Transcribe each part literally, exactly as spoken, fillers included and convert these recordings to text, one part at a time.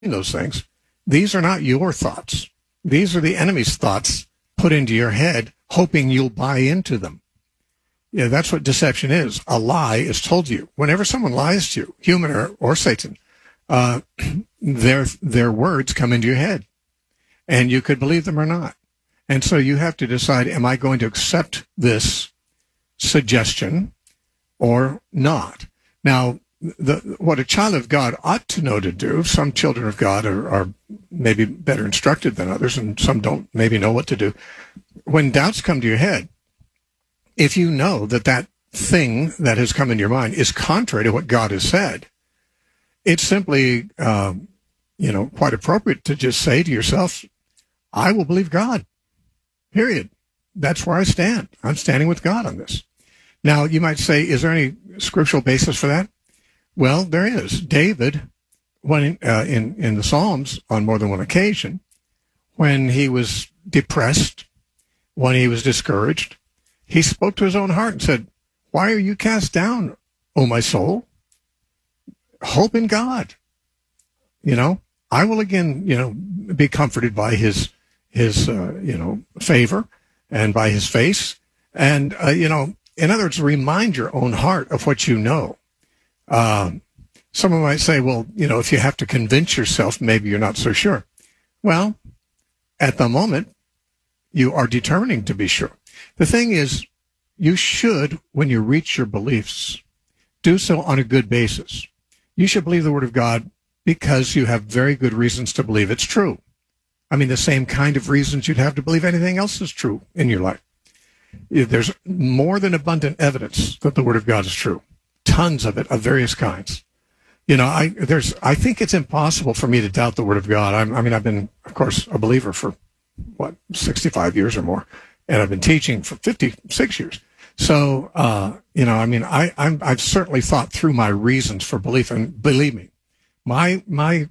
those things, these are not your thoughts. These are the enemy's thoughts put into your head, hoping you'll buy into them. Yeah, that's what deception is. A lie is told to you. Whenever someone lies to you, human or, or Satan, uh, their their words come into your head, and you could believe them or not. And so you have to decide, am I going to accept this suggestion or not? Now, the, what a child of God ought to know to do, some children of God are, are maybe better instructed than others, and some don't maybe know what to do. When doubts come to your head, if you know that that thing that has come in your mind is contrary to what God has said, it's simply, um, you know, quite appropriate to just say to yourself, I will believe God, period. That's where I stand. I'm standing with God on this. Now, you might say, is there any scriptural basis for that? Well, there is. David, when uh, in, in the Psalms on more than one occasion, when he was depressed, when he was discouraged, he spoke to his own heart and said, why are you cast down, O my soul? Hope in God. You know, I will again, you know, be comforted by his, his, uh, you know, favor and by his face. And, uh, you know, in other words, remind your own heart of what you know. Um, someone might say, well, you know, if you have to convince yourself, maybe you're not so sure. Well, at the moment, you are determining to be sure. The thing is, you should, when you reach your beliefs, do so on a good basis. You should believe the Word of God because you have very good reasons to believe it's true. I mean, the same kind of reasons you'd have to believe anything else is true in your life. There's more than abundant evidence that the Word of God is true. Tons of it, of various kinds. You know, I there's I think it's impossible for me to doubt the Word of God. I'm, I mean, I've been, of course, a believer for, what, sixty-five years or more, and I've been teaching for fifty-six years. So, uh, you know, I mean, I, I'm, I've certainly thought through my reasons for belief, and believe me, my my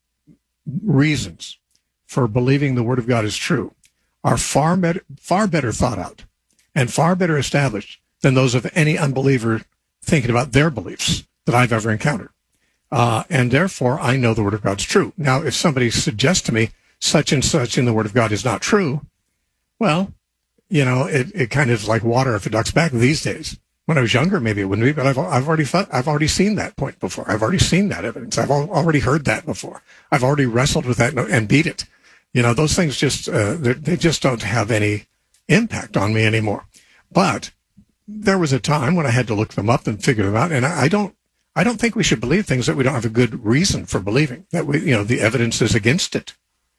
reasons for believing the Word of God is true are far better, far better thought out and far better established than those of any unbeliever thinking about their beliefs that I've ever encountered. Uh, and therefore, I know the Word of God's true. Now, if somebody suggests to me such and such in the Word of God is not true, well, you know, it, it kind of is like water if it ducks back these days. When I was younger, maybe it wouldn't be, but I've, I've already thought, I've already seen that point before. I've already seen that evidence. I've al- already heard that before. I've already wrestled with that and beat it. You know, those things just, uh, they just don't have any impact on me anymore. But there was a time when I had to look them up and figure them out. And I, I don't, I don't think we should believe things that we don't have a good reason for believing, that we, you know, the evidence is against it.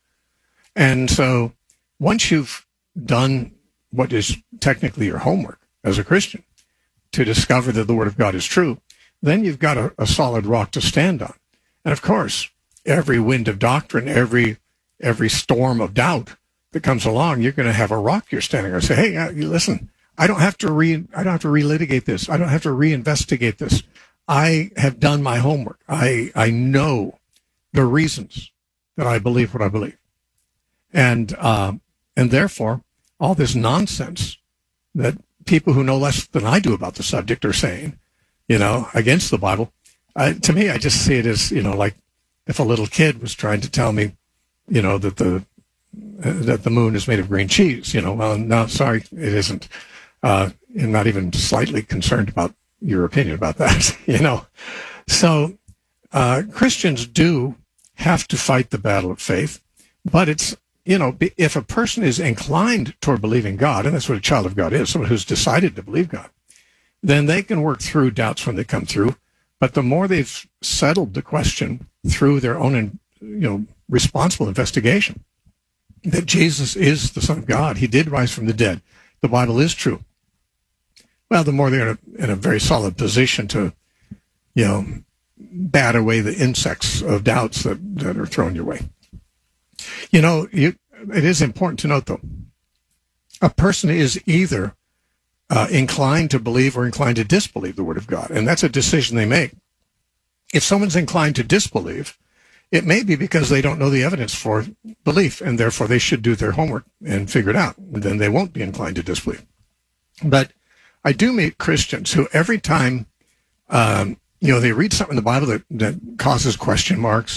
And so once you've done what is technically your homework as a Christian to discover that the Word of God is true, then you've got a, a solid rock to stand on. And of course, every wind of doctrine, every every storm of doubt that comes along, you're going to have a rock you're standing on. Say, hey, uh, you listen, I don't have to re I don't have to relitigate this. I don't have to reinvestigate this. I have done my homework. I I know the reasons that I believe what I believe, and uh, and therefore, all this nonsense that people who know less than I do about the subject are saying, you know, against the Bible, uh, to me, I just see it as, you know, like if a little kid was trying to tell me, you know, that the uh, that the moon is made of green cheese. You know, well, no, sorry, it isn't. Uh, I'm not even slightly concerned about your opinion about that, you know. So uh, Christians do have to fight the battle of faith, but it's, you know, if a person is inclined toward believing God, and that's what a child of God is, someone who's decided to believe God, then they can work through doubts when they come through. But the more they've settled the question through their own, you know, responsible investigation, that Jesus is the Son of God, he did rise from the dead, the Bible is true, well, the more they're in a, in a very solid position to, you know, bat away the insects of doubts that, that are thrown your way. You know, you, it is important to note, though, a person is either uh, inclined to believe or inclined to disbelieve the Word of God, and that's a decision they make. If someone's inclined to disbelieve, it may be because they don't know the evidence for belief, and therefore they should do their homework and figure it out, and then they won't be inclined to disbelieve. But I do meet Christians who every time, um, you know, they read something in the Bible that, that causes question marks,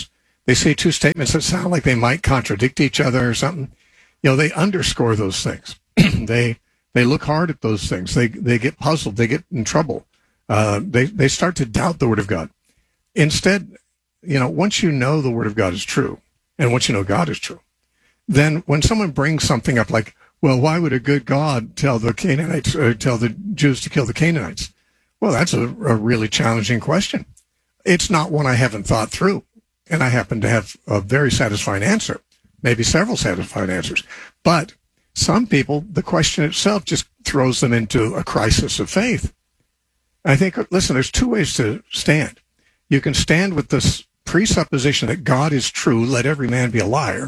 they say two statements that sound like they might contradict each other or something. You know, they underscore those things. they they look hard at those things. They they get puzzled. They get in trouble. Uh, they they start to doubt the Word of God. Instead, you know, once you know the Word of God is true, and once you know God is true, then when someone brings something up like, well, why would a good God tell the Canaanites, uh, tell the Jews to kill the Canaanites? Well, that's a, a really challenging question. It's not one I haven't thought through, and I happen to have a very satisfying answer, maybe several satisfying answers. But some people, the question itself just throws them into a crisis of faith. I think, listen, there's two ways to stand. You can stand with this presupposition that God is true, let every man be a liar,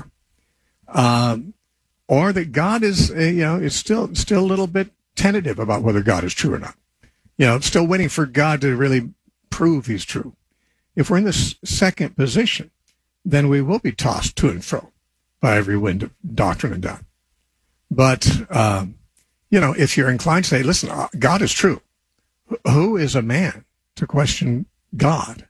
um, or that God is, uh, you know, is still still a little bit tentative about whether God is true or not. You know, still waiting for God to really prove he's true. If we're in this second position, then we will be tossed to and fro by every wind of doctrine and doubt. But, um, you know, if you're inclined to say, listen, God is true, who is a man to question God?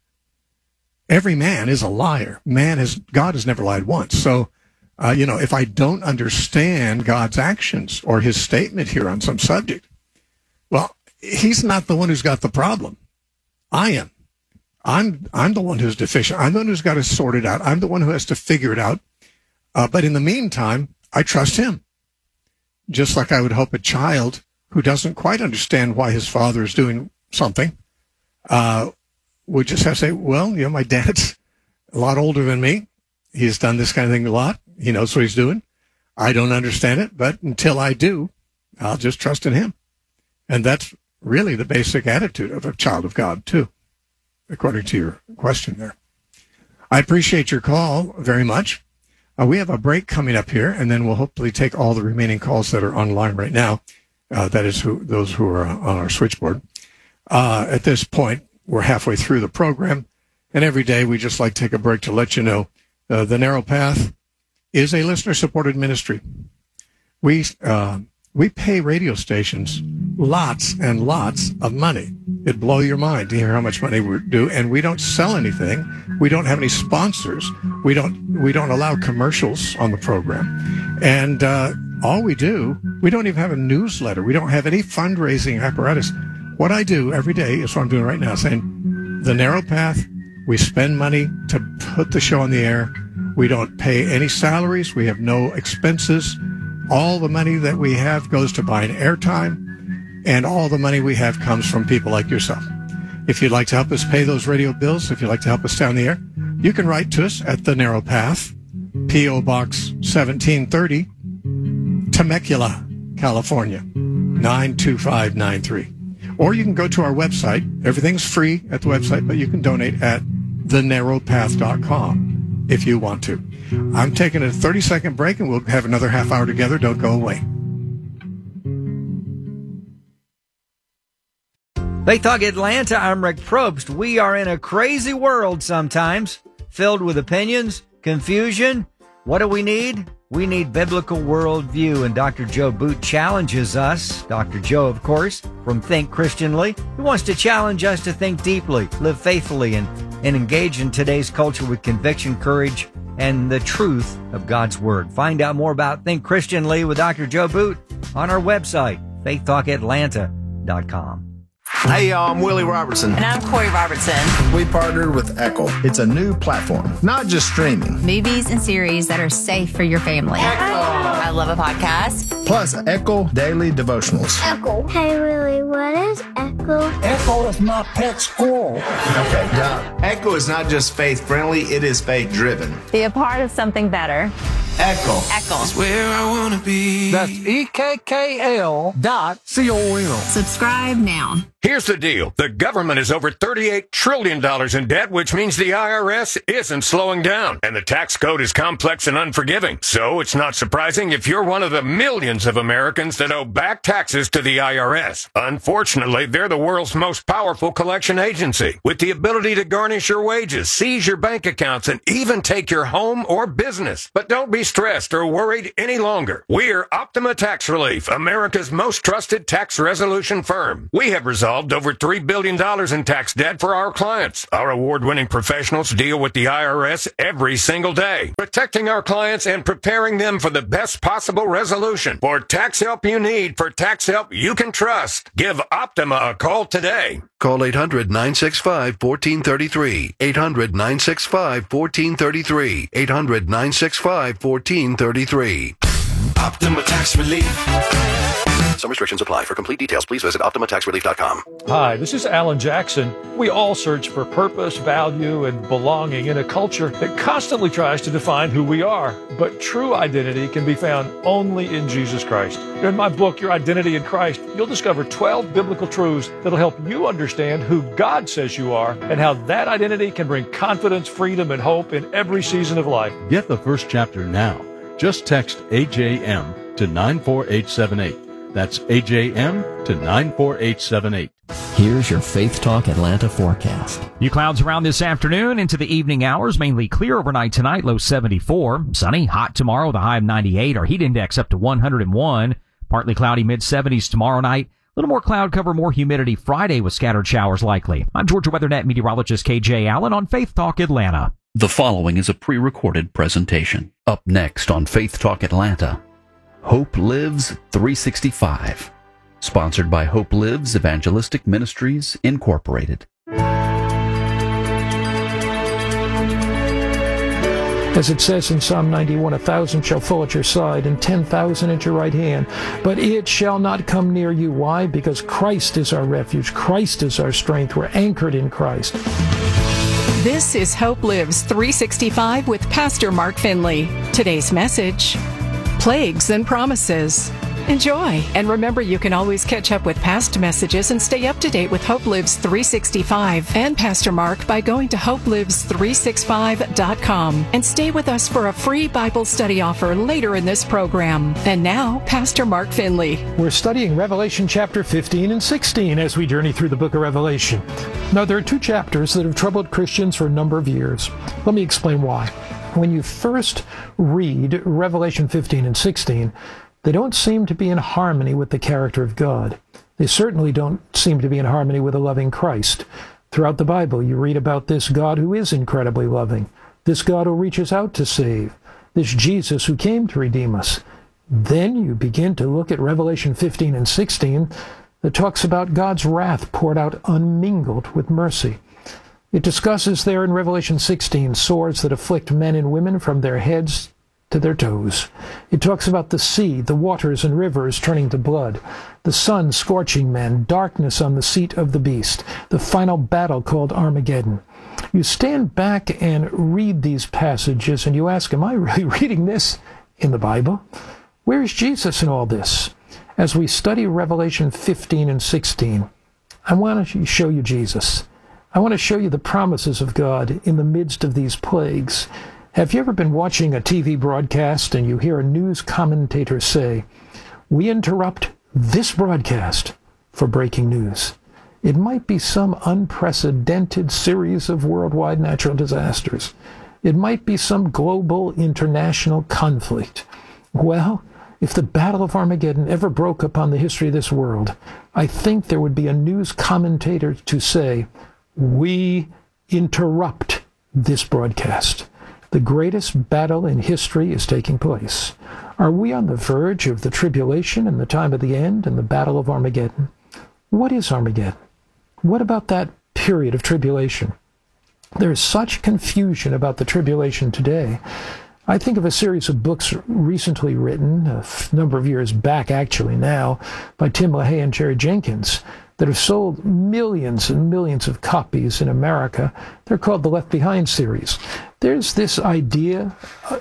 Every man is a liar. Man has, God has never lied once. So, uh, you know, if I don't understand God's actions or his statement here on some subject, well, he's not the one who's got the problem. I am. I'm I'm the one who's deficient. I'm the one who's got to sort it out. I'm the one who has to figure it out. Uh, but in the meantime, I trust him. Just like I would hope a child who doesn't quite understand why his father is doing something uh, would just have to say, well, you know, my dad's a lot older than me. He's done this kind of thing a lot. He knows what he's doing. I don't understand it, but until I do, I'll just trust in him. And that's really the basic attitude of a child of God, too, according to your question there. I appreciate your call very much. Uh, we have a break coming up here, and then we'll hopefully take all the remaining calls that are online right now. Uh, that is who those who are on our switchboard. Uh, at this point, we're halfway through the program, and every day we just like to take a break to let you know uh, The Narrow Path is a listener-supported ministry. We uh, we pay radio stations lots and lots of money. It'd blow your mind to hear how much money we do, and we don't sell anything. We don't have any sponsors. We don't we don't allow commercials on the program, and uh, all we do, we don't even have a newsletter. We don't have any fundraising apparatus. What I do every day is what I'm doing right now, saying The Narrow Path. We spend money to put the show on the air. We don't pay any salaries. We have no expenses. All the money that we have goes to buying airtime, and all the money we have comes from people like yourself. If you'd like to help us pay those radio bills, if you'd like to help us stay on the air, you can write to us at The Narrow Path, P O Box seventeen thirty, Temecula, California, nine two five nine three. Or you can go to our website. Everything's free at the website, but you can donate at the narrow path dot com if you want to. I'm taking a thirty-second break, and we'll have another half hour together. Don't go away. Faith Talk Atlanta, I'm Rick Probst. We are in a crazy world sometimes, filled with opinions, confusion. What do we need? We need biblical worldview, and Doctor Joe Boot challenges us. Doctor Joe, of course, from Think Christianly. He wants to challenge us to think deeply, live faithfully, and, and engage in today's culture with conviction, courage, and the truth of God's Word. Find out more about Think Christianly with Doctor Joe Boot on our website, faith talk atlanta dot com. Hey, y'all, I'm Willie Robertson. And I'm Corey Robertson. We partnered with Echo. It's a new platform, not just streaming. Movies and series that are safe for your family. Echo. I love a podcast. Plus, Echo Daily Devotionals. Echo. Hey, Willie, what is Echo? Echo is my pet squirrel. Okay, yeah. Echo is not just faith-friendly, it is faith-driven. Be a part of something better. Echo. Echo. It's where I want to be. That's E K K L dot C O M. Subscribe now. Here's the deal. The government is over thirty-eight trillion dollars in debt, which means the I R S isn't slowing down. And the tax code is complex and unforgiving. So it's not surprising if you're one of the millions of Americans that owe back taxes to the I R S. Unfortunately, they're the world's most powerful collection agency, with the ability to garnish your wages, seize your bank accounts, and even take your home or business. But don't be stressed or worried any longer. We're Optima Tax Relief, America's most trusted tax resolution firm. We have resolved solved over three billion dollars in tax debt for our clients. Our award-winning professionals deal with the I R S every single day, protecting our clients and preparing them for the best possible resolution. For tax help you need, for tax help you can trust, give Optima a call today. Call eight hundred, nine six five, one four three three. eight hundred, nine six five, one four three three. eight hundred, nine six five, one four three three. Optima Tax Relief. Some restrictions apply. For complete details, please visit Optima Tax Relief dot com. Hi, this is Alan Jackson. We all search for purpose, value, and belonging in a culture that constantly tries to define who we are. But true identity can be found only in Jesus Christ. In my book, Your Identity in Christ, you'll discover twelve biblical truths that'll help you understand who God says you are and how that identity can bring confidence, freedom, and hope in every season of life. Get the first chapter now. Just text A J M to nine four eight seven eight. That's A J M to nine four eight seven eight. Here's your Faith Talk Atlanta forecast. Few clouds around this afternoon into the evening hours, mainly clear overnight tonight, low seventy-four. Sunny, hot tomorrow, the high of ninety-eight. Our heat index up to one hundred one. Partly cloudy, mid seventies tomorrow night. A little more cloud cover, more humidity Friday with scattered showers likely. I'm Georgia WeatherNet meteorologist K J Allen on Faith Talk Atlanta. The following is a pre-recorded presentation. Up next on Faith Talk Atlanta, Hope Lives three sixty-five. Sponsored by Hope Lives Evangelistic Ministries, Incorporated. As it says in Psalm ninety-one, a thousand shall fall at your side and ten thousand at your right hand, but it shall not come near you. Why? Because Christ is our refuge. Christ is our strength. We're anchored in Christ. This is Hope Lives three sixty-five with Pastor Mark Finley. Today's message, Plagues and Promises. Enjoy, and remember you can always catch up with past messages and stay up to date with Hope Lives three sixty-five and Pastor Mark by going to hope lives three sixty-five dot com and stay with us for a free Bible study offer later in this program. And now, Pastor Mark Finley. We're studying Revelation chapter fifteen and sixteen as we journey through the book of Revelation. Now, there are two chapters that have troubled Christians for a number of years. Let me explain why. When you first read Revelation fifteen and sixteen, they don't seem to be in harmony with the character of God. They certainly don't seem to be in harmony with a loving Christ. Throughout the Bible, you read about this God who is incredibly loving, this God who reaches out to save, this Jesus who came to redeem us. Then you begin to look at Revelation fifteen and sixteen that talks about God's wrath poured out unmingled with mercy. It discusses there in Revelation sixteen swords that afflict men and women from their heads to their toes. It talks about the sea, the waters and rivers turning to blood, the sun scorching men, darkness on the seat of the beast, the final battle called Armageddon. You stand back and read these passages and you ask, am I really reading this in the Bible? Where is Jesus in all this? As we study Revelation fifteen and sixteen, I want to show you Jesus. I want to show you the promises of God in the midst of these plagues. Have you ever been watching a T V broadcast and you hear a news commentator say, "We interrupt this broadcast for breaking news"? It might be some unprecedented series of worldwide natural disasters. It might be some global international conflict. Well, if the Battle of Armageddon ever broke upon the history of this world, I think there would be a news commentator to say, "We interrupt this broadcast." The greatest battle in history is taking place. Are we on the verge of the tribulation and the time of the end and the Battle of Armageddon? What is Armageddon? What about that period of tribulation? There's such confusion about the tribulation today. I think of a series of books recently written, a number of years back actually now, by Tim LaHaye and Jerry Jenkins, that have sold millions and millions of copies in America. They're called the Left Behind series. There's this idea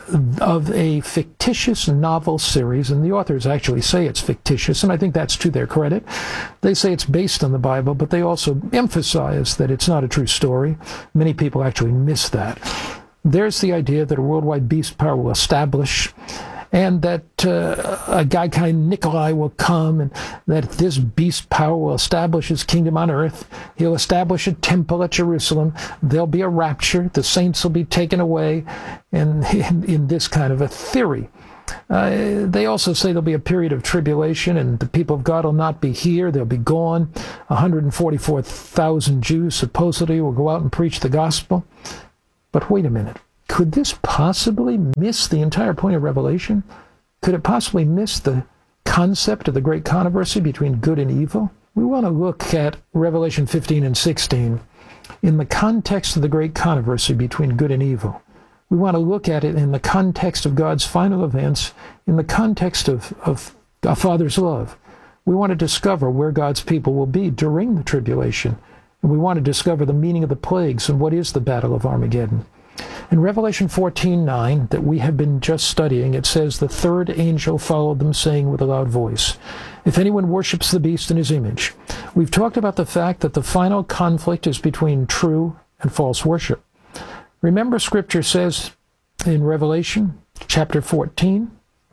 of a fictitious novel series, and the authors actually say it's fictitious, and I think that's to their credit. They say it's based on the Bible, but they also emphasize that it's not a true story. Many people actually miss that. There's the idea that a worldwide beast power will establish, and that uh, a guy kind Nikolai will come, and that this beast power will establish his kingdom on earth. He'll establish a temple at Jerusalem. There'll be a rapture. The saints will be taken away, and in, in this kind of a theory. Uh, they also say there'll be a period of tribulation, and the people of God will not be here. They'll be gone. one hundred forty-four thousand Jews supposedly will go out and preach the gospel. But wait a minute. Could this possibly miss the entire point of Revelation? Could it possibly miss the concept of the great controversy between good and evil? We want to look at Revelation fifteen and sixteen in the context of the great controversy between good and evil. We want to look at it in the context of God's final events, in the context of, of a Father's love. We want to discover where God's people will be during the tribulation, and we want to discover the meaning of the plagues and what is the Battle of Armageddon. In Revelation fourteen nine, that we have been just studying, it says, "The third angel followed them, saying with a loud voice, 'If anyone worships the beast in his image.'" We've talked about the fact that the final conflict is between true and false worship. Remember, Scripture says in Revelation chapter fourteen,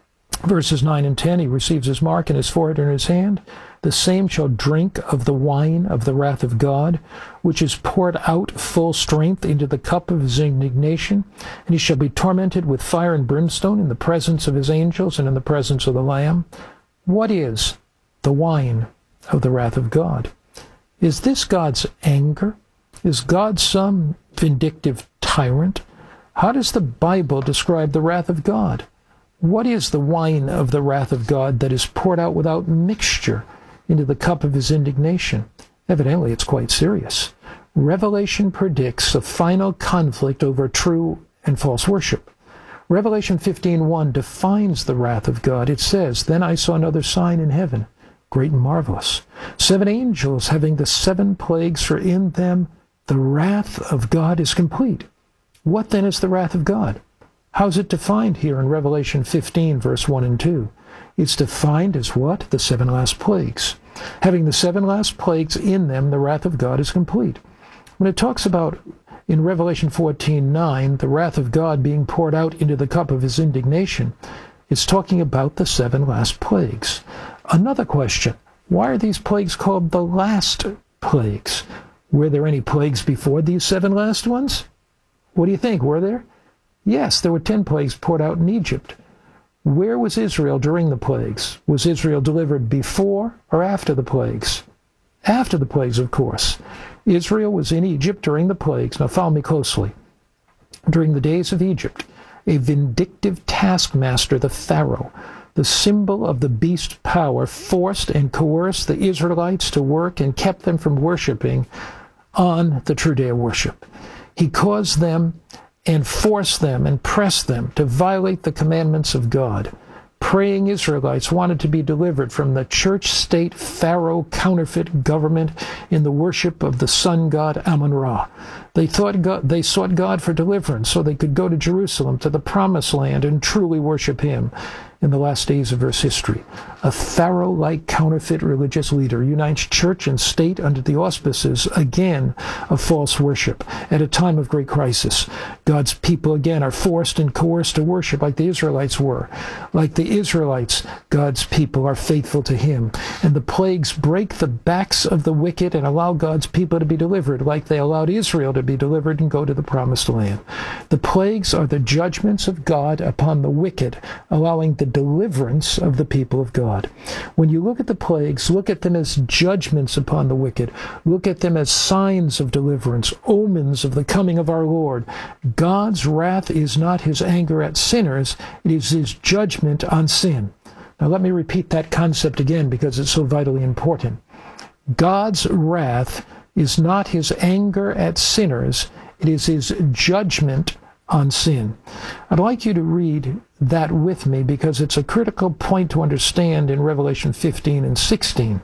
verses nine and ten, "He receives his mark in his forehead and in his hand. The same shall drink of the wine of the wrath of God, which is poured out full strength into the cup of his indignation. And he shall be tormented with fire and brimstone in the presence of his angels and in the presence of the Lamb." What is the wine of the wrath of God? Is this God's anger? Is God some vindictive tyrant? How does the Bible describe the wrath of God? What is the wine of the wrath of God that is poured out without mixture into the cup of his indignation? Evidently, it's quite serious. Revelation predicts a final conflict over true and false worship. Revelation fifteen one defines the wrath of God. It says, "Then I saw another sign in heaven, great and marvelous. Seven angels having the seven plagues, for in them the wrath of God is complete." What then is the wrath of God? How's it defined here in Revelation fifteen, verse one and two? It's defined as what? The seven last plagues. Having the seven last plagues in them, the wrath of God is complete. When it talks about, in Revelation fourteen nine, the wrath of God being poured out into the cup of his indignation, it's talking about the seven last plagues. Another question, why are these plagues called the last plagues? Were there any plagues before these seven last ones? What do you think, were there? Yes, there were ten plagues poured out in Egypt. Where was Israel during the plagues? Was Israel delivered before or after the plagues? After the plagues, of course. Israel was in Egypt during the plagues. Now follow me closely. During the days of Egypt, a vindictive taskmaster, the Pharaoh, the symbol of the beast power, forced and coerced the Israelites to work and kept them from worshiping on the true day of worship. He caused them and forced them and pressed them to violate the commandments of God. Praying Israelites wanted to be delivered from the church-state Pharaoh counterfeit government in the worship of the sun god Amun-Ra. They thought God, they sought God for deliverance so they could go to Jerusalem, to the promised land, and truly worship him in the last days of Earth's history. A Pharaoh-like counterfeit religious leader unites church and state under the auspices, again, of false worship at a time of great crisis. God's people, again, are forced and coerced to worship like the Israelites were. Like the Israelites, God's people are faithful to him. And the plagues break the backs of the wicked and allow God's people to be delivered, like they allowed Israel to be delivered and go to the promised land. The plagues are the judgments of God upon the wicked, allowing the deliverance of the people of God. When you look at the plagues, look at them as judgments upon the wicked. Look at them as signs of deliverance, omens of the coming of our Lord. God's wrath is not his anger at sinners, it is his judgment on sin. Now let me repeat that concept again because it's so vitally important. God's wrath is not his anger at sinners, it is his judgment on sin. I'd like you to read that with me because it's a critical point to understand in Revelation fifteen and sixteen.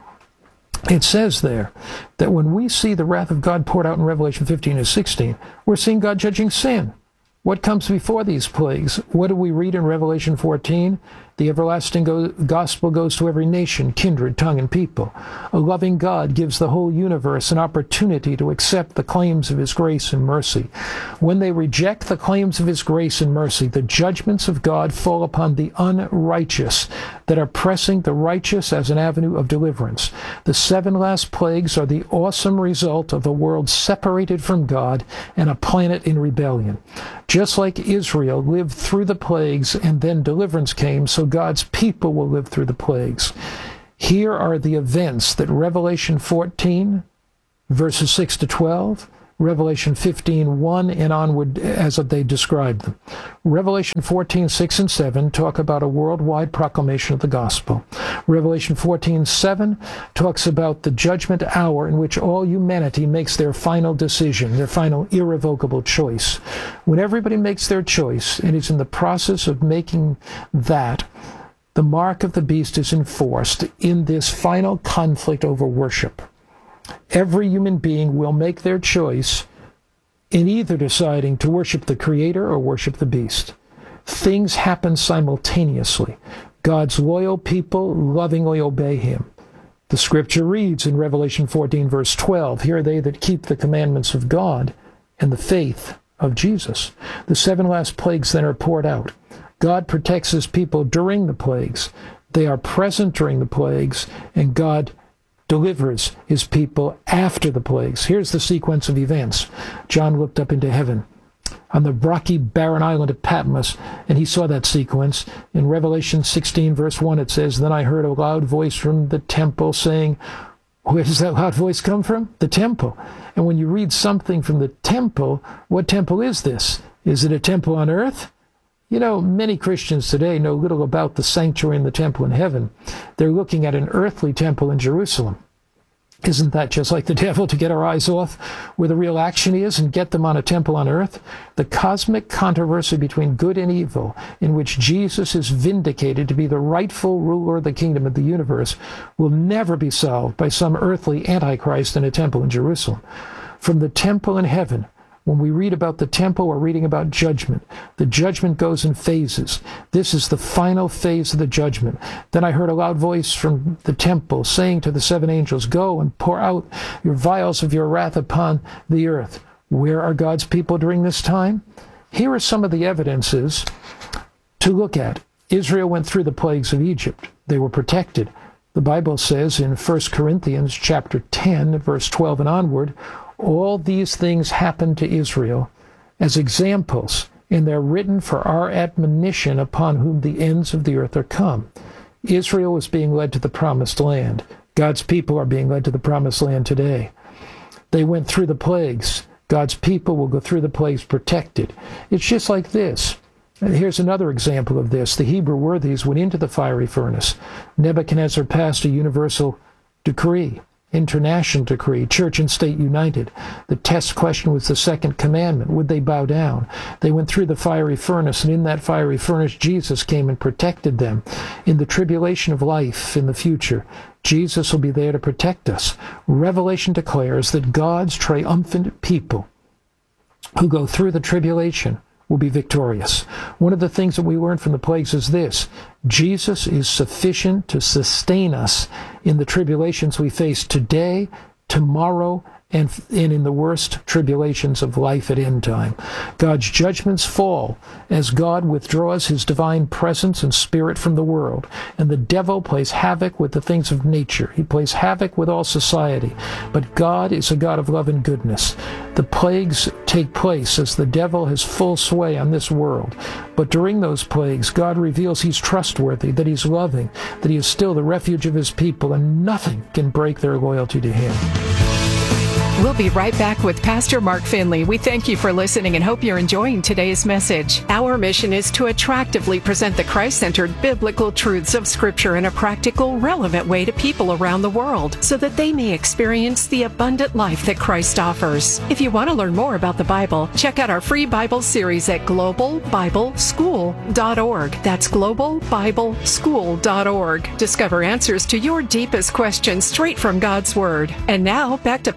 It says there that when we see the wrath of God poured out in Revelation fifteen and sixteen, we're seeing God judging sin. What comes before these plagues? What do we read in Revelation fourteen? The everlasting go- gospel goes to every nation, kindred, tongue, and people. A loving God gives the whole universe an opportunity to accept the claims of his grace and mercy. When they reject the claims of his grace and mercy, the judgments of God fall upon the unrighteous that are pressing the righteous as an avenue of deliverance. The seven last plagues are the awesome result of a world separated from God and a planet in rebellion. Just like Israel lived through the plagues and then deliverance came, so God's people will live through the plagues. Here are the events that Revelation fourteen, verses six to twelve, Revelation fifteen, one and onward as they describe them. Revelation fourteen, six and seven talk about a worldwide proclamation of the gospel. Revelation fourteen, seven talks about the judgment hour in which all humanity makes their final decision, their final irrevocable choice. When everybody makes their choice and is in the process of making that, the mark of the beast is enforced in this final conflict over worship. Every human being will make their choice in either deciding to worship the Creator or worship the beast. Things happen simultaneously. God's loyal people lovingly obey him. The scripture reads in Revelation fourteen, verse twelve, "Here are they that keep the commandments of God and the faith of Jesus." The seven last plagues then are poured out. God protects his people during the plagues. They are present during the plagues, and God delivers his people after the plagues. Here's the sequence of events. John looked up into heaven on the rocky, barren island of Patmos, and he saw that sequence. In Revelation sixteen, verse one, it says, "Then I heard a loud voice from the temple saying," where does that loud voice come from? The temple. And when you read something from the temple, what temple is this? Is it a temple on earth? You know, many Christians today know little about the sanctuary and the temple in heaven. They're looking at an earthly temple in Jerusalem. Isn't that just like the devil, to get our eyes off where the real action is and get them on a temple on earth? The cosmic controversy between good and evil, in which Jesus is vindicated to be the rightful ruler of the kingdom of the universe, will never be solved by some earthly antichrist in a temple in Jerusalem. From the temple in heaven, when we read about the temple, we're reading about judgment. The judgment goes in phases. This is the final phase of the judgment. Then I heard a loud voice from the temple saying to the seven angels, "Go and pour out your vials of your wrath upon the earth." Where are God's people during this time? Here are some of the evidences to look at. Israel went through the plagues of Egypt. They were protected. The Bible says in First Corinthians chapter ten, verse twelve and onward, all these things happened to Israel as examples, and they're written for our admonition, upon whom the ends of the earth are come. Israel was being led to the promised land. God's people are being led to the promised land today. They went through the plagues. God's people will go through the plagues protected. It's just like this. Here's another example of this. The Hebrew worthies went into the fiery furnace. Nebuchadnezzar passed a universal decree. International decree, church and state united. The test question was the second commandment. Would they bow down? They went through the fiery furnace, and in that fiery furnace, Jesus came and protected them. In the tribulation of life in the future, Jesus will be there to protect us. Revelation declares that God's triumphant people who go through the tribulation will be victorious. One of the things that we learn from the plagues is this: Jesus is sufficient to sustain us in the tribulations we face today, tomorrow, and, and in the worst tribulations of life at end time. God's judgments fall as God withdraws his divine presence and spirit from the world, and the devil plays havoc with the things of nature. He plays havoc with all society, but God is a God of love and goodness. The plagues take place as the devil has full sway on this world, but during those plagues, God reveals he's trustworthy, that he's loving, that he is still the refuge of his people, and nothing can break their loyalty to him. We'll be right back with Pastor Mark Finley. We thank you for listening and hope you're enjoying today's message. Our mission is to attractively present the Christ-centered biblical truths of Scripture in a practical, relevant way to people around the world so that they may experience the abundant life that Christ offers. If you want to learn more about the Bible, check out our free Bible series at global bible school dot org. That's global bible school dot org. Discover answers to your deepest questions straight from God's Word. And now, back to Pastor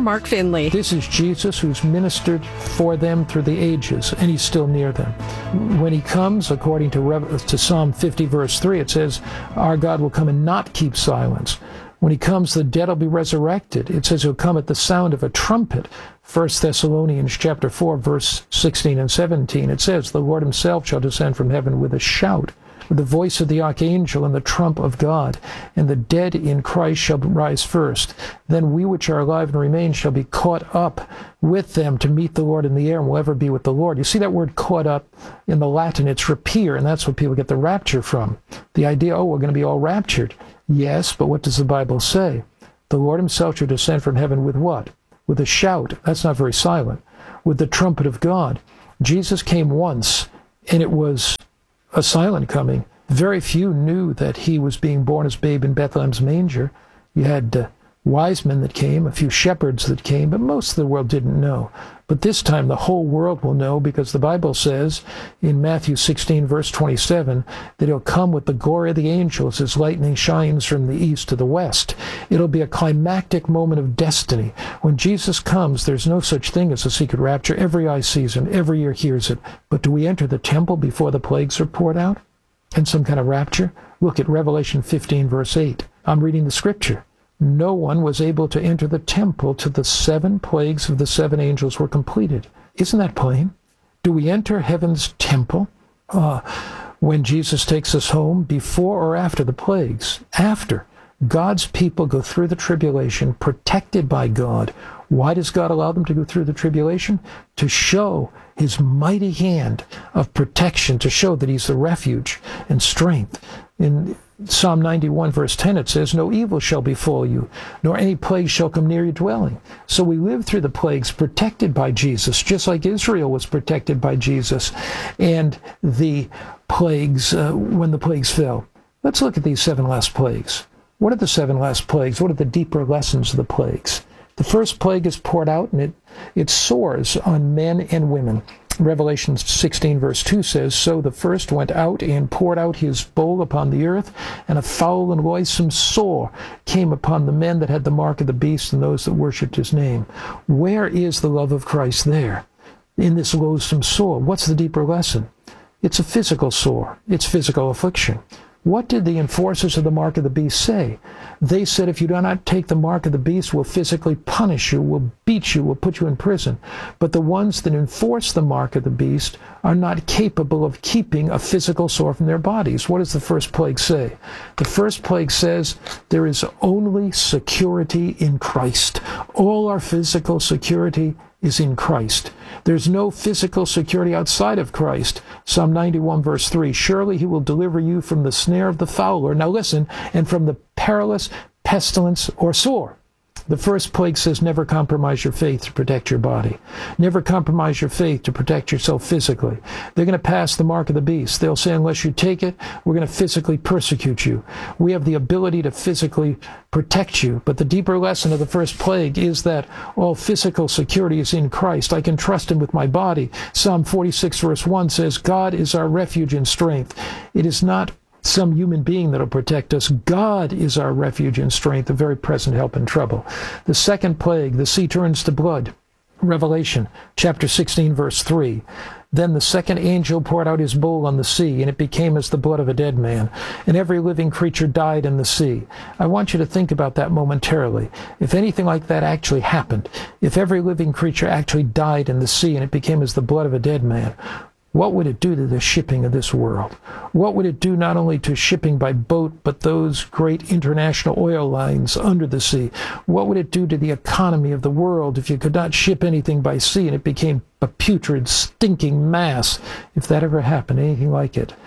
Mark Finley. This is Jesus who's ministered for them through the ages, and he's still near them. When he comes, according to, Rev- to Psalm fifty, verse three, it says, our God will come and not keep silence. When he comes, the dead will be resurrected. It says he'll come at the sound of a trumpet. First Thessalonians chapter four, verse sixteen and seventeen. It says, the Lord himself shall descend from heaven with a shout, with the voice of the archangel and the trump of God, and the dead in Christ shall rise first. Then we which are alive and remain shall be caught up with them to meet the Lord in the air, and will ever be with the Lord. You see that word caught up in the Latin, it's rapere, and that's what people get the rapture from. The idea, oh, we're going to be all raptured. Yes, but what does the Bible say? The Lord himself shall descend from heaven with what? With a shout. That's not very silent. With the trumpet of God. Jesus came once, and it was a silent coming. Very few knew that he was being born as babe in Bethlehem's manger. You had uh, wise men that came, a few shepherds that came, but most of the world didn't know. But this time the whole world will know, because the Bible says in Matthew sixteen, verse twenty-seven, that he'll come with the glory of the angels as lightning shines from the east to the west. It'll be a climactic moment of destiny. When Jesus comes, there's no such thing as a secret rapture. Every eye sees him, every ear hears it. But do we enter the temple before the plagues are poured out? And some kind of rapture? Look at Revelation fifteen, verse eight. I'm reading the scripture. No one was able to enter the temple till the seven plagues of the seven angels were completed. Isn't that plain? Do we enter heaven's temple uh, when Jesus takes us home, before or after the plagues? After. God's people go through the tribulation, protected by God. Why does God allow them to go through the tribulation? To show his mighty hand of protection, to show that he's the refuge and strength. In Psalm ninety-one, verse ten, it says, no evil shall befall you, nor any plague shall come near your dwelling. So we live through the plagues protected by Jesus, just like Israel was protected by Jesus and the plagues, uh, when the plagues fell. Let's look at these seven last plagues. What are the seven last plagues? What are the deeper lessons of the plagues? The first plague is poured out, and it, it soars on men and women. Revelation sixteen, verse two says, so the first went out and poured out his bowl upon the earth, and a foul and loathsome sore came upon the men that had the mark of the beast and those that worshipped his name. Where is the love of Christ there? In this loathsome sore. What's the deeper lesson? It's a physical sore. It's physical affliction. What did the enforcers of the mark of the beast say? They said, if you do not take the mark of the beast, we'll physically punish you, we'll beat you, we'll put you in prison. But the ones that enforce the mark of the beast are not capable of keeping a physical sore from their bodies. What does the first plague say? The first plague says there is only security in Christ. All our physical security is in Christ. There's no physical security outside of Christ. Psalm ninety-one, verse three, surely he will deliver you from the snare of the fowler. Now listen, and from the perilous pestilence or sore. The first plague says never compromise your faith to protect your body. Never compromise your faith to protect yourself physically. They're going to pass the mark of the beast. They'll say, unless you take it, we're going to physically persecute you. We have the ability to physically protect you. But the deeper lesson of the first plague is that all physical security is in Christ. I can trust him with my body. Psalm forty-six, verse one says, God is our refuge and strength. It is not some human being that will protect us. God is our refuge and strength, a very present help in trouble. The second plague, the sea turns to blood. Revelation chapter sixteen, verse three. Then the second angel poured out his bowl on the sea, and it became as the blood of a dead man, and every living creature died in the sea. I want you to think about that momentarily. If anything like that actually happened, if every living creature actually died in the sea, and it became as the blood of a dead man, what would it do to the shipping of this world? What would it do not only to shipping by boat, but those great international oil lines under the sea? What would it do to the economy of the world if you could not ship anything by sea and it became a putrid, stinking mass? If that ever happened, anything like it,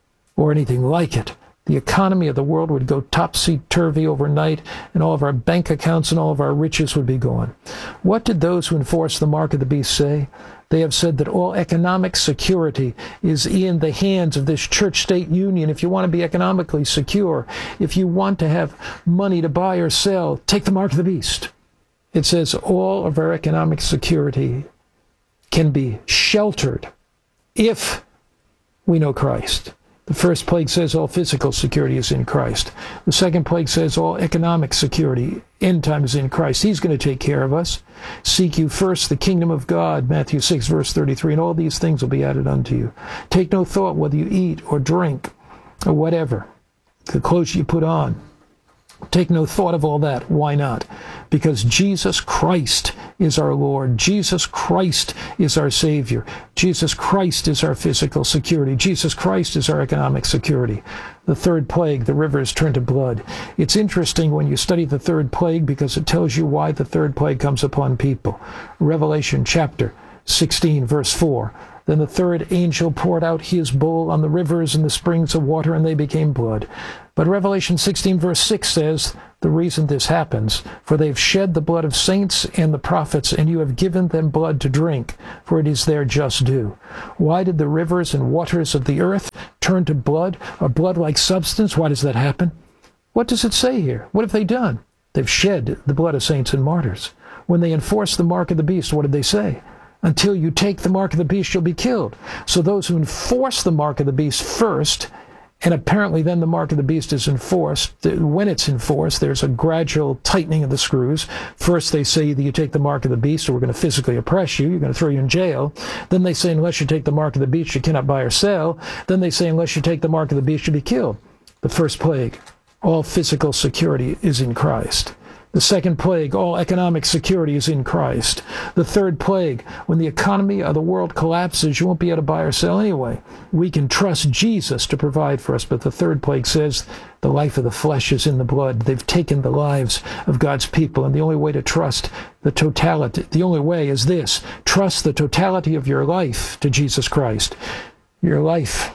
or anything like it, the economy of the world would go topsy-turvy overnight, and all of our bank accounts and all of our riches would be gone. What did those who enforce the mark of the beast say? They have said that all economic security is in the hands of this church-state union. If you want to be economically secure, if you want to have money to buy or sell, take the mark of the beast. It says all of our economic security can be sheltered if we know Christ. The first plague says all physical security is in Christ. The second plague says all economic security, end time, is in Christ. He's going to take care of us. Seek you first the kingdom of God, Matthew six, verse thirty-three, and all these things will be added unto you. Take no thought whether you eat or drink or whatever, the clothes you put on. Take no thought of all that. Why not? Because Jesus Christ is our Lord. Jesus Christ is our Savior. Jesus Christ is our physical security. Jesus Christ is our economic security. The third plague, the rivers turn to blood. It's interesting when you study the third plague because it tells you why the third plague comes upon people. Revelation chapter sixteen, verse four. Then the third angel poured out his bowl on the rivers and the springs of water, and they became blood. But Revelation sixteen, verse six says, the reason this happens, for they've shed the blood of saints and the prophets, and you have given them blood to drink, for it is their just due. Why did the rivers and waters of the earth turn to blood, a blood-like substance? Why does that happen? What does it say here? What have they done? They've shed the blood of saints and martyrs. When they enforced the mark of the beast, what did they say? Until you take the mark of the beast, you'll be killed. So those who enforce the mark of the beast first, and apparently then the mark of the beast is enforced, when it's enforced, there's a gradual tightening of the screws. First they say that you take the mark of the beast or we're going to physically oppress you, you're going to throw you in jail. Then they say unless you take the mark of the beast, you cannot buy or sell. Then they say unless you take the mark of the beast, you'll be killed. The first plague, all physical security is in Christ. The second plague, all economic security is in Christ. The third plague, when the economy of the world collapses, you won't be able to buy or sell anyway. We can trust Jesus to provide for us, but the third plague says the life of the flesh is in the blood. They've taken the lives of God's people, and the only way to trust the totality, the only way is this: trust the totality of your life to Jesus Christ. Your life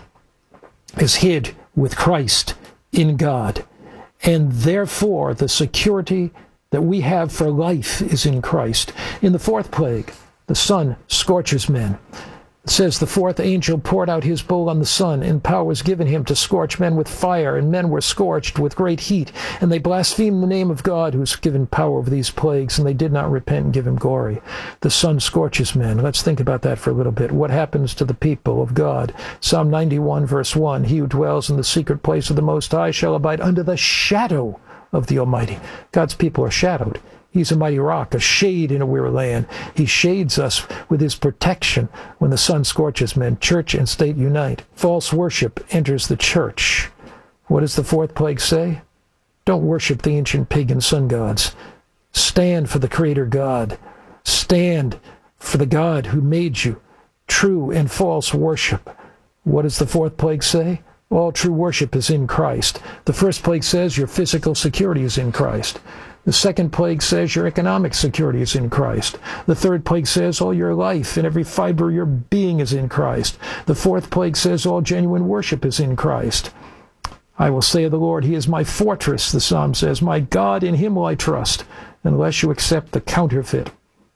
is hid with Christ in God, and therefore the security that we have for life is in Christ. In the fourth plague, the sun scorches men. It says the fourth angel poured out his bowl on the sun, and power was given him to scorch men with fire, and men were scorched with great heat. And they blasphemed the name of God, who's given power over these plagues, and they did not repent and give him glory. The sun scorches men. Let's think about that for a little bit. What happens to the people of God? Psalm ninety-one, verse one, he who dwells in the secret place of the Most High shall abide under the shadow of the Almighty. God's people are shadowed. He's a mighty rock, a shade in a weary land. He shades us with his protection when the sun scorches men. Church and state unite. False worship enters the church. What does the fourth plague say? Don't worship the ancient pagan sun gods. Stand for the Creator God. Stand for the God who made you. True and false worship. What does the fourth plague say? All true worship is in Christ. The first plague says your physical security is in Christ. The second plague says your economic security is in Christ. The third plague says all your life and every fiber of your being is in Christ. The fourth plague says all genuine worship is in Christ. I will say of the Lord, he is my fortress, the psalm says. My God, in him will I trust, unless you accept the counterfeit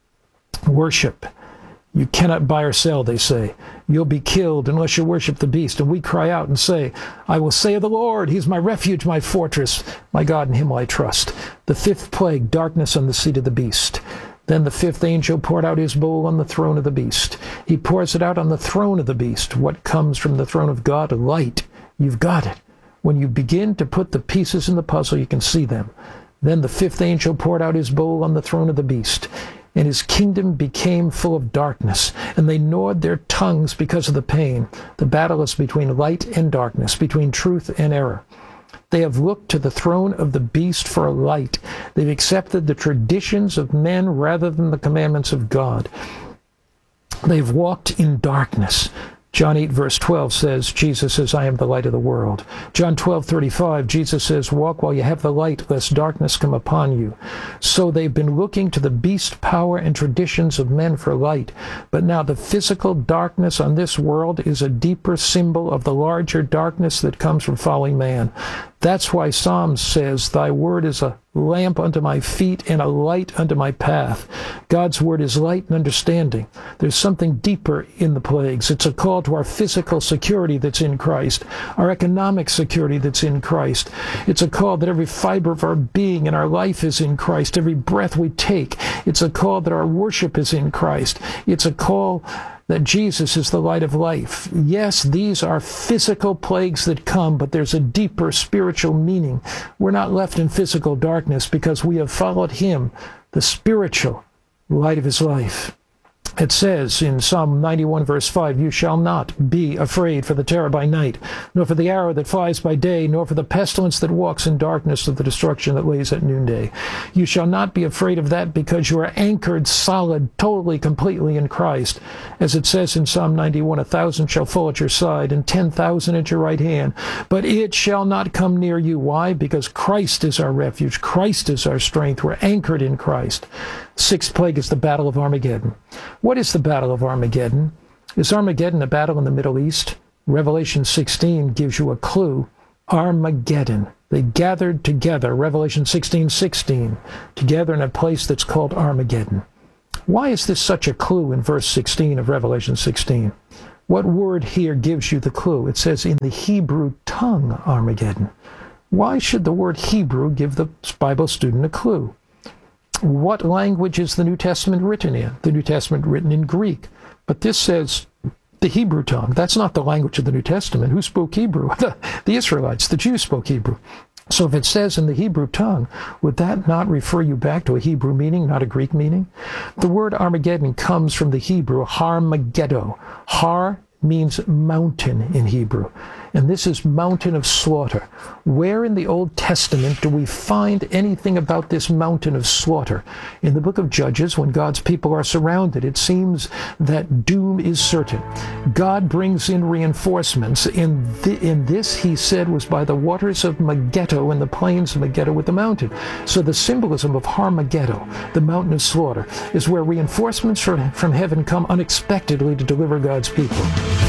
worship. You cannot buy or sell, they say. You'll be killed unless you worship the beast. And we cry out and say, I will say of the Lord, he's my refuge, my fortress. My God, in him will I trust. The fifth plague, darkness on the seat of the beast. Then the fifth angel poured out his bowl on the throne of the beast. He pours it out on the throne of the beast. What comes from the throne of God? Light. You've got it. When you begin to put the pieces in the puzzle, you can see them. Then the fifth angel poured out his bowl on the throne of the beast. And his kingdom became full of darkness, and they gnawed their tongues because of the pain. The battle is between light and darkness, between truth and error. They have looked to the throne of the beast for a light. They've accepted the traditions of men rather than the commandments of God. They've walked in darkness. John eight, verse twelve says, Jesus says, I am the light of the world. John twelve, thirty-five, Jesus says, walk while you have the light, lest darkness come upon you. So they've been looking to the beast power and traditions of men for light. But now the physical darkness on this world is a deeper symbol of the larger darkness that comes from falling man. That's why Psalms says, thy word is a lamp unto my feet and a light unto my path. God's word is light and understanding. There's something deeper in the plagues. It's a call to our physical security that's in Christ, our economic security that's in Christ. It's a call that every fiber of our being and our life is in Christ, every breath we take. It's a call that our worship is in Christ. It's a call that Jesus is the light of life. Yes, these are physical plagues that come, but there's a deeper spiritual meaning. We're not left in physical darkness because we have followed him, the spiritual light of his life. It says in Psalm ninety-one, verse five, you shall not be afraid for the terror by night, nor for the arrow that flies by day, nor for the pestilence that walks in darkness, or the destruction that lays at noonday. You shall not be afraid of that because you are anchored solid, totally, completely in Christ. As it says in Psalm ninety-one, a thousand shall fall at your side and ten thousand at your right hand, but it shall not come near you. Why? Because Christ is our refuge. Christ is our strength. We're anchored in Christ. Sixth plague is the Battle of Armageddon. What is the Battle of Armageddon? Is Armageddon a battle in the Middle East? Revelation sixteen gives you a clue. Armageddon. They gathered together, Revelation sixteen sixteen, together in a place that's called Armageddon. Why is this such a clue in verse sixteen of Revelation sixteen? What word here gives you the clue? It says in the Hebrew tongue, Armageddon. Why should the word Hebrew give the Bible student a clue? What language is the New Testament written in? The New Testament written in Greek. But this says the Hebrew tongue. That's not the language of the New Testament. Who spoke Hebrew? The, the Israelites, the Jews spoke Hebrew. So if it says in the Hebrew tongue, would that not refer you back to a Hebrew meaning, not a Greek meaning? The word Armageddon comes from the Hebrew har megiddo. Har means mountain in Hebrew. And this is mountain of slaughter. Where in the Old Testament do we find anything about this mountain of slaughter? In the book of Judges, when God's people are surrounded, it seems that doom is certain. God brings in reinforcements. In, th- in this, he said, was by the waters of Megiddo and the plains of Megiddo with the mountain. So the symbolism of Har Megiddo, the mountain of slaughter, is where reinforcements from, from heaven come unexpectedly to deliver God's people.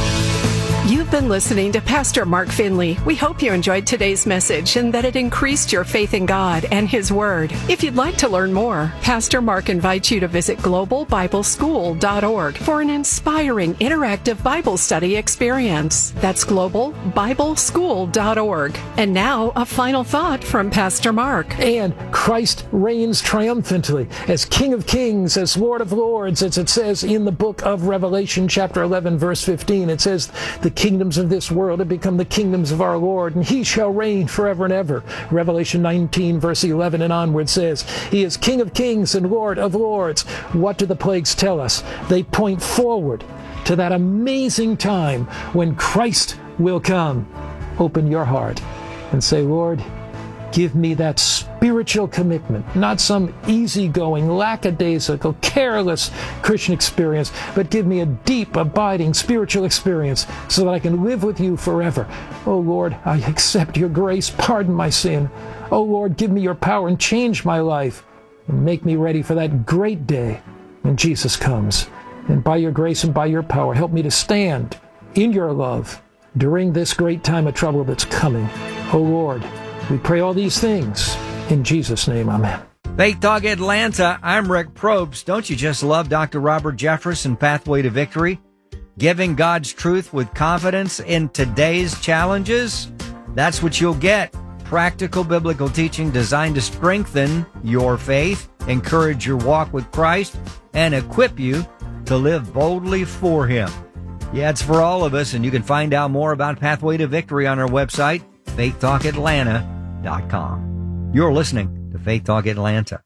You've been listening to Pastor Mark Finley. We hope you enjoyed today's message and that it increased your faith in God and His Word. If you'd like to learn more, Pastor Mark invites you to visit global bible school dot org for an inspiring, interactive Bible study experience. That's global bible school dot org. And now, a final thought from Pastor Mark. And Christ reigns triumphantly as King of Kings, as Lord of Lords, as it says in the book of Revelation, chapter eleven, verse fifteen. It says, the kingdoms of this world have become the kingdoms of our Lord, and he shall reign forever and ever. Revelation nineteen, verse eleven and onward says, he is King of kings and Lord of lords. What do the plagues tell us? They point forward to that amazing time when Christ will come. Open your heart and say, Lord, give me that spiritual commitment, not some easygoing, lackadaisical, careless Christian experience, but give me a deep, abiding spiritual experience so that I can live with you forever. Oh Lord, I accept your grace. Pardon my sin. Oh Lord, give me your power and change my life and make me ready for that great day when Jesus comes. And by your grace and by your power, help me to stand in your love during this great time of trouble that's coming. Oh Lord, we pray all these things in Jesus' name. Amen. Faith Talk Atlanta, I'm Rick Probst. Don't you just love Doctor Robert Jefferson, Pathway to Victory? Giving God's truth with confidence in today's challenges? That's what you'll get. Practical biblical teaching designed to strengthen your faith, encourage your walk with Christ, and equip you to live boldly for Him. Yeah, it's for all of us, and you can find out more about Pathway to Victory on our website, faith talk atlanta dot com. You're listening to Faith Talk Atlanta.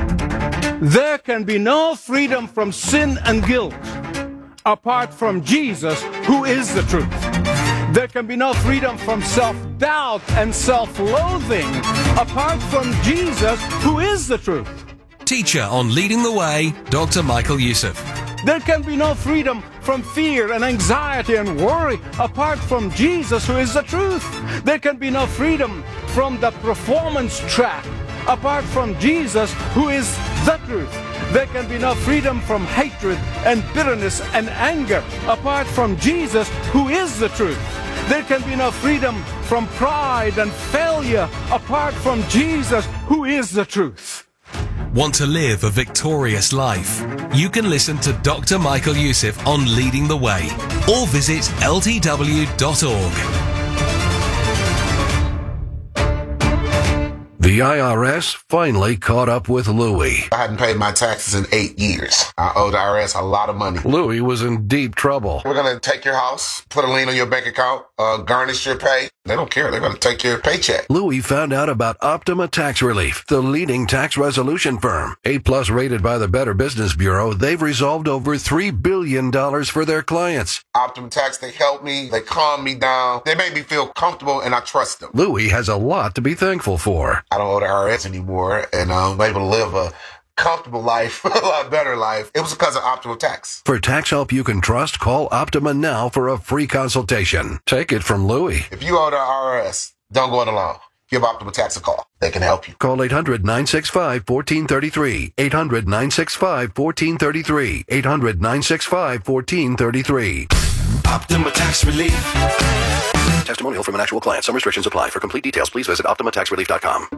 There can be no freedom from sin and guilt apart from Jesus, who is the truth. There can be no freedom from self-doubt and self-loathing apart from Jesus, who is the truth. Teacher on Leading the Way, Doctor Michael Youssef. There can be no freedom from fear and anxiety and worry apart from Jesus, who is the truth. There can be no freedom from the performance trap apart from Jesus, who is the truth. There can be no freedom from hatred and bitterness and anger apart from Jesus, who is the truth. There can be no freedom from pride and failure apart from Jesus, who is the truth. Want to live a victorious life? You can listen to Doctor Michael Youssef on Leading the Way or visit L T W dot org. The I R S finally caught up with Louie. I hadn't paid my taxes in eight years. I owe the I R S a lot of money. Louie was in deep trouble. We're going to take your house, put a lien on your bank account, uh, garnish your pay. They don't care. They're going to take your paycheck. Louie found out about Optima Tax Relief, the leading tax resolution firm. A-plus rated by the Better Business Bureau, they've resolved over three billion dollars for their clients. Optima Tax, they help me. They calm me down. They make me feel comfortable, and I trust them. Louie has a lot to be thankful for. I don't owe the I R S anymore, and I'm able to live a comfortable life, a lot better life. It was because of Optima Tax. For tax help you can trust, call Optima now for a free consultation. Take it from Louie. If you owe the I R S, don't go it alone. Give Optima Tax a call. They can help you. Call eight hundred, nine six five, one four three three. eight hundred, nine six five, one four three three. eight hundred, nine six five, one four three three. Optima Tax Relief. Testimonial from an actual client. Some restrictions apply. For complete details, please visit Optima Tax Relief dot com.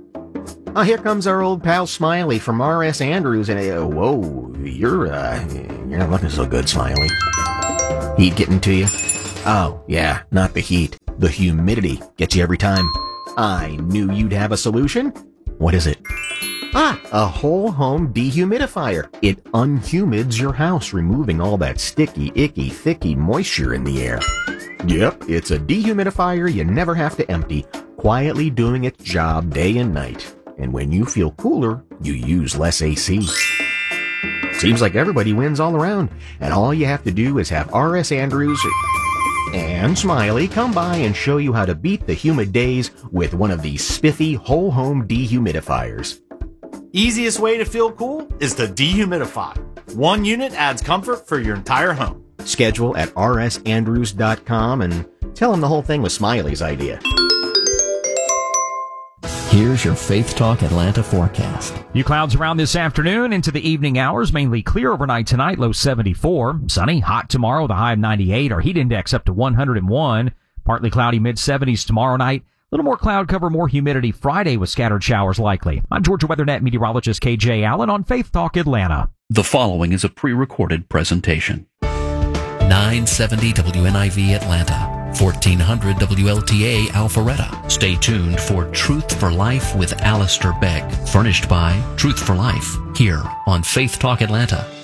Oh, here comes our old pal Smiley from R S Andrews, and uh, whoa, you're uh, you're not looking so good, Smiley. Heat getting to you? Oh, yeah, not the heat. The humidity gets you every time. I knew you'd have a solution. What is it? Ah, a whole home dehumidifier. It unhumids your house, removing all that sticky, icky, thicky moisture in the air. Yep, it's a dehumidifier you never have to empty, quietly doing its job day and night. And when you feel cooler, you use less A C. Seems like everybody wins all around, and all you have to do is have R S Andrews and Smiley come by and show you how to beat the humid days with one of these spiffy whole home dehumidifiers. Easiest way to feel cool is to dehumidify. One unit adds comfort for your entire home. Schedule at R S Andrews dot com and tell them the whole thing was Smiley's idea. Here's your Faith Talk Atlanta forecast. Few clouds around this afternoon into the evening hours, mainly clear overnight tonight, low seventy-four. Sunny, hot tomorrow, the high of ninety-eight. Our heat index up to one hundred one. Partly cloudy, mid seventies tomorrow night. A little more cloud cover, more humidity Friday with scattered showers likely. I'm Georgia WeatherNet meteorologist K J Allen on Faith Talk Atlanta. The following is a pre-recorded presentation. nine seventy W N I V Atlanta. fourteen hundred W L T A Alpharetta. Stay tuned for Truth for Life with Alistair Begg, furnished by Truth for Life, here on Faith Talk Atlanta.